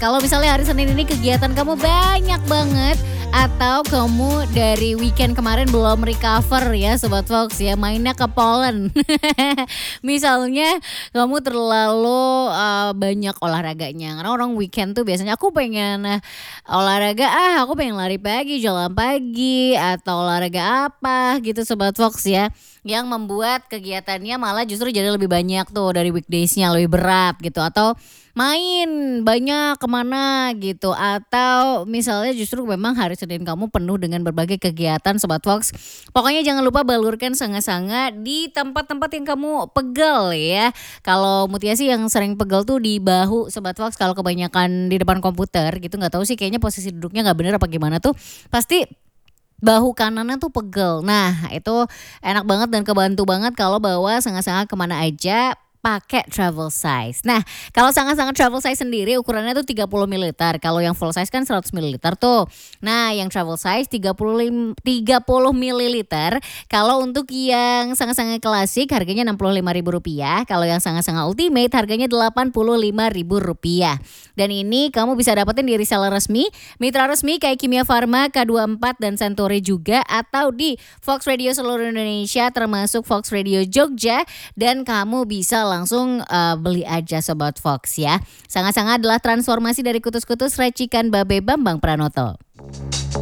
Kalau misalnya hari Senin ini kegiatan kamu banyak banget atau kamu dari weekend kemarin belum recover ya Sobat Fox ya, mainnya ke Poland. Misalnya kamu terlalu banyak olahraganya. Karena orang weekend tuh biasanya aku pengen olahraga, aku pengen lari pagi, jalan pagi atau olahraga apa gitu Sobat Fox ya. Yang membuat kegiatannya malah justru jadi lebih banyak tuh dari weekdays-nya lebih berat gitu, atau main banyak kemana gitu, atau misalnya justru memang hari Senin kamu penuh dengan berbagai kegiatan Sobat Fox. Pokoknya jangan lupa balurkan sanga-sanga di tempat-tempat yang kamu pegel ya. Kalau Mutia sih yang sering pegel tuh di bahu Sobat Fox, kalau kebanyakan di depan komputer gitu, nggak tahu sih kayaknya posisi duduknya nggak bener apa gimana tuh, pasti bahu kanannya tuh pegel. Nah itu enak banget dan kebantu banget kalau bawa sanga-sanga kemana aja pakai travel size. Nah, kalau sanga-sanga travel size sendiri ukurannya tuh 30 ml. Kalau yang full size kan 100 ml tuh. Nah, yang travel size 30 ml. Kalau untuk yang sanga-sanga klasik harganya Rp65.000. Kalau yang sanga-sanga ultimate harganya Rp85.000. Dan ini kamu bisa dapetin di reseller resmi, mitra resmi kayak Kimia Farma, K24 dan Santori juga, atau di Fox Radio seluruh Indonesia termasuk Fox Radio Jogja, dan kamu bisa langsung beli aja Sobat Fox ya. Sanga-sanga adalah transformasi dari kutus-kutus racikan Babe Bambang Pranoto.